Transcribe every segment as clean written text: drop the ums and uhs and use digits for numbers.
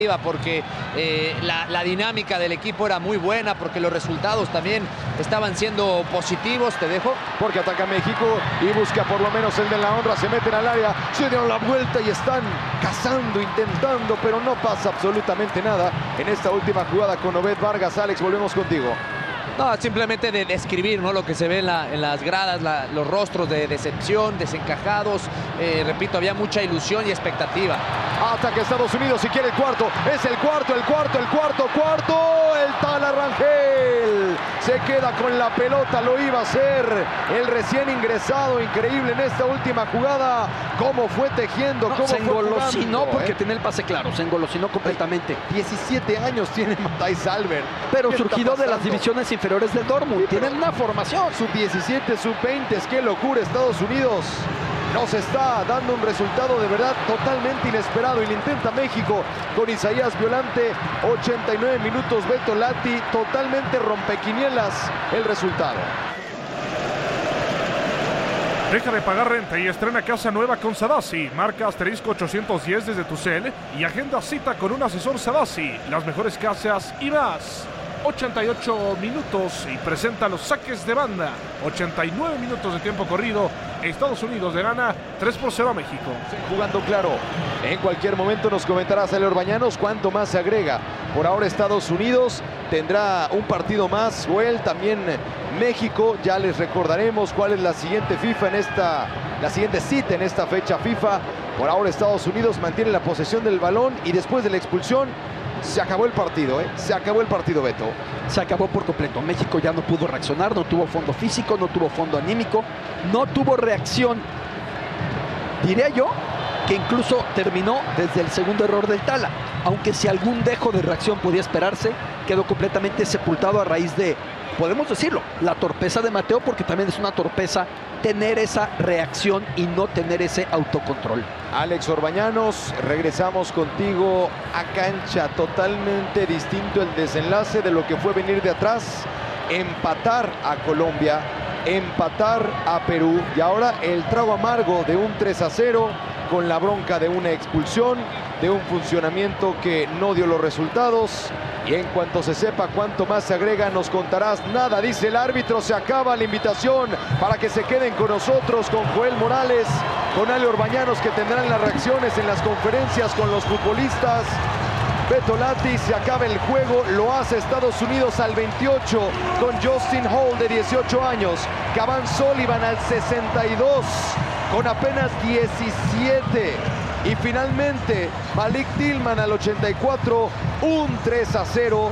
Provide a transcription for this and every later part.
porque la dinámica del equipo era muy buena, porque los resultados también estaban siendo positivos. Te dejo. Porque ataca México y busca por lo menos el de la honra, se meten al área, se dieron la vuelta y están cazando, intentando, pero no pasa absolutamente nada en esta última jugada con Obed Vargas. Alex, volvemos contigo. No, simplemente de describir, ¿no?, lo que se ve en las gradas, los rostros de decepción, desencajados. Repito, había mucha ilusión y expectativa. Ataca Estados Unidos si quiere el cuarto. Es el cuarto. El Tala Rangel se queda con la pelota. Lo iba a hacer el recién ingresado. Increíble en esta última jugada. Cómo fue tejiendo, cómo se fue engolosinó jugando, porque tenía el pase claro. Se engolosinó completamente. 17 años tiene Matthijs Albert. Pero surgido de las divisiones inferiores del Dortmund. Tienen una formación. Sub-17, sub-20. Qué locura Estados Unidos. Nos está dando un resultado de verdad totalmente inesperado y lo intenta México con Isaías Violante. 89 minutos, Beto Lati, totalmente rompequinielas el resultado. Deja de pagar renta y estrena casa nueva con Sadasi. Marca *810 desde tu cel y agenda cita con un asesor Sadasi. Las mejores casas y más. 88 minutos y presenta los saques de banda. 89 minutos de tiempo corrido. Estados Unidos le gana 3-0 a México. Jugando claro. En cualquier momento nos comentará Cele Orbañanos cuánto más se agrega. Por ahora Estados Unidos tendrá un partido más. O él también México. Ya les recordaremos cuál es la siguiente la siguiente cita en esta fecha FIFA. Por ahora Estados Unidos mantiene la posesión del balón y después de la expulsión se acabó el partido, Se acabó el partido, Beto. Se acabó por completo. México ya no pudo reaccionar, no tuvo fondo físico, no tuvo fondo anímico, no tuvo reacción. Diría yo que incluso terminó desde el segundo error del Tala. Aunque si algún dejo de reacción podía esperarse, quedó completamente sepultado a raíz de, podemos decirlo, la torpeza de Mateo, porque también es una torpeza tener esa reacción y no tener ese autocontrol. Alex Orbañanos, regresamos contigo a cancha. Totalmente distinto el desenlace de lo que fue venir de atrás, empatar a Colombia, empatar a Perú y ahora el trago amargo de un 3-0 con la bronca de una expulsión, de un funcionamiento que no dio los resultados. Y en cuanto se sepa cuánto más se agrega, nos contarás. Nada, dice el árbitro, se acaba la invitación para que se queden con nosotros, con Joel Morales, con Ale Orbañanos, que tendrán las reacciones en las conferencias con los futbolistas. Beto Lati, se acaba el juego, lo hace Estados Unidos al 28 con Justin Hall de 18 años, Cavan Sullivan al 62 con apenas 17 y finalmente Malik Tillman al 84, un 3-0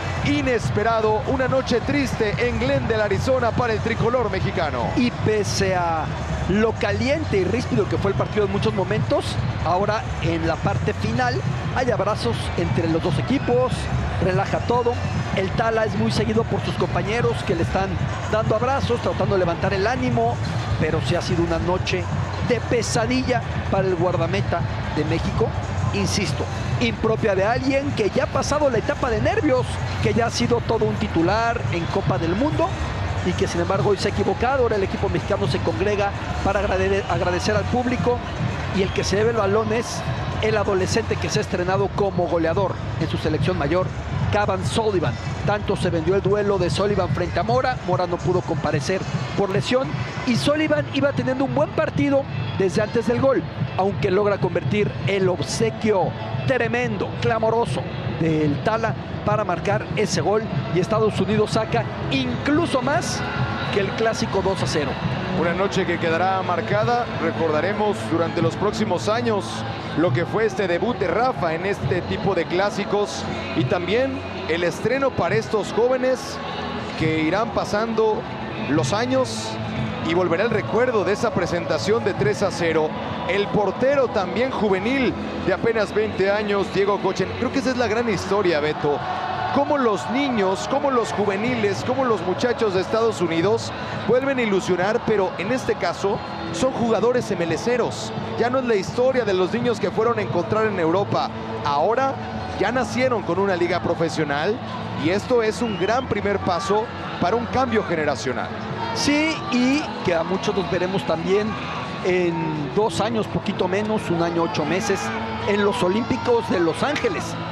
inesperado, una noche triste en Glendale, Arizona para el tricolor mexicano. Y pese a lo caliente y ríspido que fue el partido en muchos momentos, ahora en la parte final hay abrazos entre los dos equipos, relaja todo. El Tala es muy seguido por sus compañeros que le están dando abrazos, tratando de levantar el ánimo, pero sí ha sido una noche de pesadilla para el guardameta de México, insisto, impropia de alguien que ya ha pasado la etapa de nervios, que ya ha sido todo un titular en Copa del Mundo y que sin embargo hoy se ha equivocado. Ahora el equipo mexicano se congrega para agradecer al público y el que se lleve el balón es el adolescente que se ha estrenado como goleador en su selección mayor, Cavan Sullivan. Tanto se vendió el duelo de Sullivan frente a Mora. Mora no pudo comparecer por lesión y Sullivan iba teniendo un buen partido desde antes del gol, aunque logra convertir el obsequio tremendo, clamoroso del Tala para marcar ese gol y Estados Unidos saca incluso más que el clásico 2-0. Una noche que quedará marcada, recordaremos durante los próximos años lo que fue este debut de Rafa en este tipo de clásicos y también el estreno para estos jóvenes que irán pasando los años y volverá el recuerdo de esa presentación de 3-0. El portero también juvenil de apenas 20 años, Diego Cochen. Creo que esa es la gran historia, Beto. Cómo los niños, cómo los juveniles, cómo los muchachos de Estados Unidos vuelven a ilusionar, pero en este caso son jugadores MLCeros. Ya no es la historia de los niños que fueron a encontrar en Europa. Ahora ya nacieron con una liga profesional y esto es un gran primer paso para un cambio generacional. Sí, y que a muchos los veremos también en 2 años, poquito menos, 1 año, 8 meses, en los Olímpicos de Los Ángeles.